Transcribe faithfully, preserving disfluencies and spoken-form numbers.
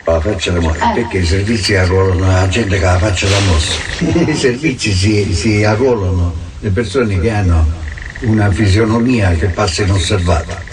La faccia da morte, eh. Perché i servizi arruolano la gente che ha la faccia da mossa. I servizi si, si arruolano le persone che hanno una fisionomia che passa inosservata.